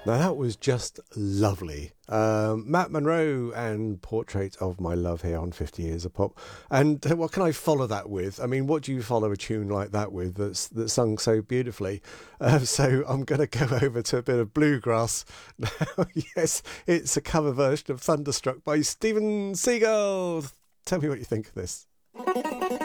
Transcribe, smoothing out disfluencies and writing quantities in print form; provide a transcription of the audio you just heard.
Now that was just lovely. Matt Monro and Portrait of My Love here on 50 Years of Pop. And what can I follow that with? I mean, what do you follow a tune like that with that's sung so beautifully? So I'm going to go over to a bit of bluegrass now. Yes, it's a cover version of Thunderstruck by Steven Seagal. Tell me what you think of this.